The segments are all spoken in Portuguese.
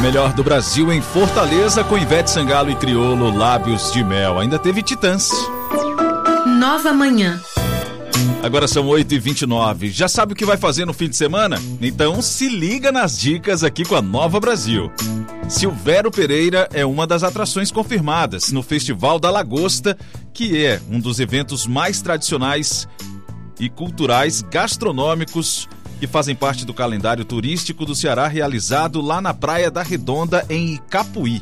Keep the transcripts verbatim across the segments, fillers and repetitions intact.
melhor do Brasil em Fortaleza com Ivete Sangalo e Criolo, Lábios de Mel. Ainda teve Titãs. Nova Manhã. Agora são oito e vinte e nove. Já sabe o que vai fazer no fim de semana? Então se liga nas dicas aqui com a Nova Brasil. Silvério Pereira é uma das atrações confirmadas no Festival da Lagosta, que é um dos eventos mais tradicionais e culturais gastronômicos que fazem parte do calendário turístico do Ceará, realizado lá na Praia da Redonda, em Icapuí.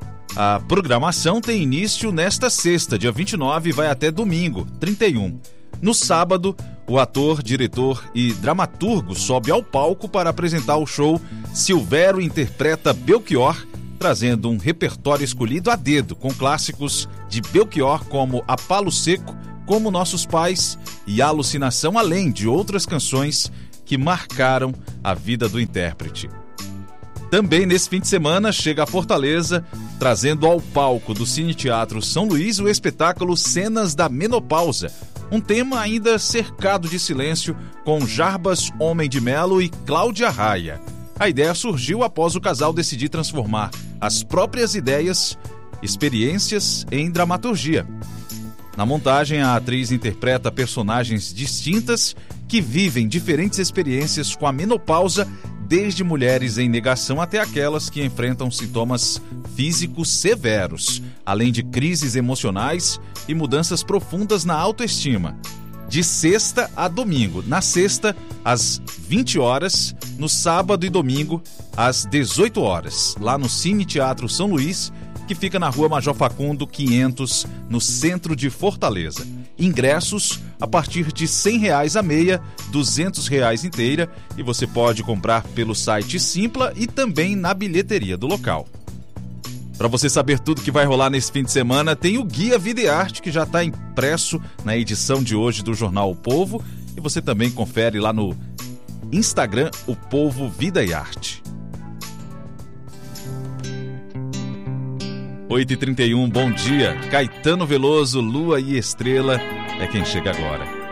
A programação tem início nesta sexta, dia vinte e nove, e vai até domingo, trinta e um. No sábado, o ator, diretor e dramaturgo sobe ao palco para apresentar o show Silvério Interpreta Belchior, trazendo um repertório escolhido a dedo, com clássicos de Belchior como A Palo Seco, Como Nossos Pais e Alucinação, além de outras canções que marcaram a vida do intérprete. Também nesse fim de semana chega a Fortaleza, trazendo ao palco do Cine Teatro São Luís o espetáculo Cenas da Menopausa, um tema ainda cercado de silêncio, com Jarbas Homem de Melo e Cláudia Raia. A ideia surgiu após o casal decidir transformar as próprias ideias, experiências em dramaturgia. Na montagem, a atriz interpreta personagens distintas que vivem diferentes experiências com a menopausa, desde mulheres em negação até aquelas que enfrentam sintomas físicos severos, além de crises emocionais e mudanças profundas na autoestima. De sexta a domingo. Na sexta, às vinte horas, no sábado e domingo, às dezoito horas, lá no Cine Teatro São Luís, que fica na Rua Major Facundo quinhentos, no centro de Fortaleza. Ingressos a partir de cem reais a meia, duzentos reais inteira, e você pode comprar pelo site Simpla e também na bilheteria do local. Para você saber tudo que vai rolar nesse fim de semana, tem o Guia Vida e Arte, que já está impresso na edição de hoje do Jornal O Povo, e você também confere lá no Instagram, O Povo Vida e Arte. oito e trinta e um, bom dia. Caetano Veloso, Lua e Estrela é quem chega agora.